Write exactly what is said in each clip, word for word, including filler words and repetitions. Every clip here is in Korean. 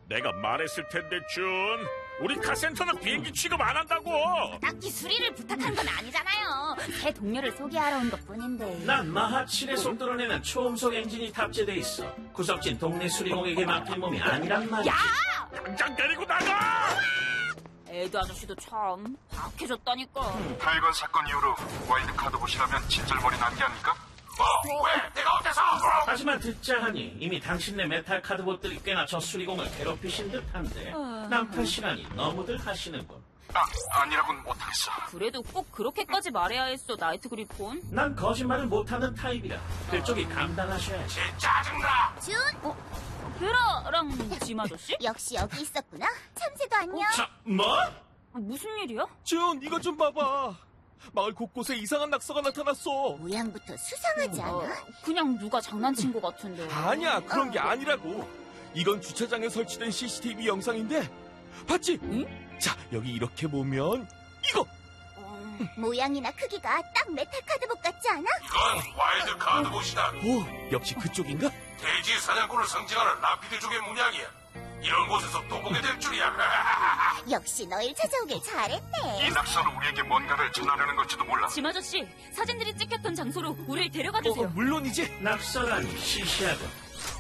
내가 말했을 텐데, 준. 우리 카센터는 비행기 취급 안 한다고. 딱히 수리를 부탁한 건 아니잖아요. 새 동료를 소개하러 온 것뿐인데. 난 마하칠에 손들어내는 초음속 엔진이 탑재돼 있어. 구석진 동네 수리공에게 맡긴 몸이 아니란 말이지. 야! 당장 데리고 나가! 에드 아저씨도 참 박해졌다니까. 타이건 사건 이후로 와일드카드 보시라면 진절머리 난 게 아닐까? 뭐? 왜? 내가 어때서? 하지만 듣자 하니 이미 당신네 메탈 카드봇들이 꽤나 저 수리공을 괴롭히신 듯한데 남탈 시간이 너무들 하시는군. 아, 아니라고는 못하겠어. 그래도 꼭 그렇게까지 말해야 했어, 나이트 그리폰. 난 거짓말을 못하는 타입이라 그쪽이 감당하셔야지. 짜증나! 준, 어? 베라랑 짐 아저씨? 역시 여기 있었구나. 참새도 안녕. 자, 뭐? 무슨 일이야? 준, 이것 좀 봐봐. 마을 곳곳에 이상한 낙서가 나타났어. 모양부터 수상하지 어, 않아? 그냥 누가 장난친 것 같은데. 아니야, 그런 게 아니라고. 이건 주차장에 설치된 씨씨티비 영상인데, 봤지? 응? 자, 여기 이렇게 보면 이거. 모양이나 크기가 딱 메탈 카드봇 같지 않아? 이건 와일드카드 보시다. 오, 역시 그쪽인가? 돼지 사냥꾼을 상징하는 라피드족의 문양이야. 이런 곳에서 또 보게 될 줄이야. 역시 너희 찾아오길 잘했네. 이 낙서는 우리에게 뭔가를 전하려는 걸지도 몰라. 짐 아저씨, 사진들이 찍혔던 장소로 우릴 데려가 어, 주세요. 어, 물론이지. 낙서라니 시시하군.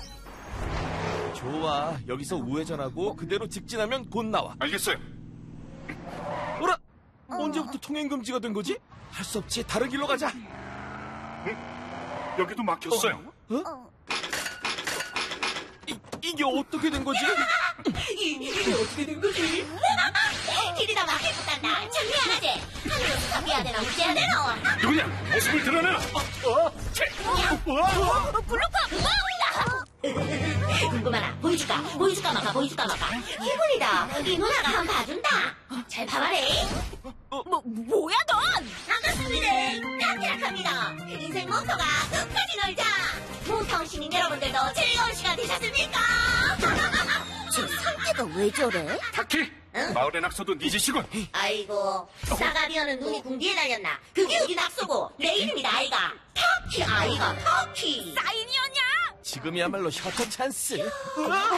좋아, 여기서 우회전하고 그대로 직진하면 곧 나와. 알겠어요. 어라? 언제부터 통행 금지가 된 거지? 할 수 없지, 다른 길로 가자. 여기도 막혔어요. 어? 어. 이, 이게 어떻게 된 거지? 이게 어떻게 된 거지? 길이다 막혔단다. 준비하라지. 하늘로 수상해야 되나 어째야 되나? 누구냐? 모습을 드러내! 블루카 고마운다. 궁금하나? 보여줄까? 보여줄까 마까? 보여줄까 마까? 기분이다. 이 누나가 한번 봐준다. 잘 봐봐래. 뭐, 뭐야 넌? 반갑습니다. 깜짝합니다. 인생 모토가 끝까지 놀자. 모성 시민 여러분들도 즐거운 시간 되셨습니까? 저 상태가 왜 저래? 타키! 응? 마을의 낙서도 네 짓이군. 아이고, 싸가비어는 눈이 궁디에 달렸나? 그게 어디 낙서고 내 이름이다 아이가. 터키 아이가 터키. 사인이었냐? 지금이야말로 셔터 찬스.